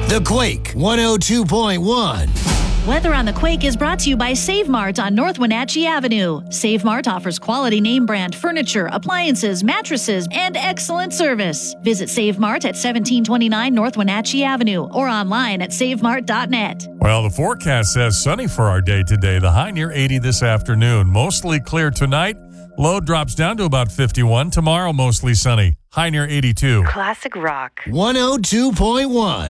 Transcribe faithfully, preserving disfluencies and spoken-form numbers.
The Quake one oh two point one. Weather on the Quake is brought to you by Save Mart on North Wenatchee Avenue. Save Mart offers quality name brand furniture, appliances, mattresses, and excellent service. Visit Save Mart at seventeen twenty-nine North Wenatchee Avenue or online at save mart dot net. Well, the forecast says sunny for our day today. The high near eighty this afternoon. Mostly clear tonight. Low drops down to about fifty-one. Tomorrow, mostly sunny. High near eighty-two. Classic rock. one oh two point one.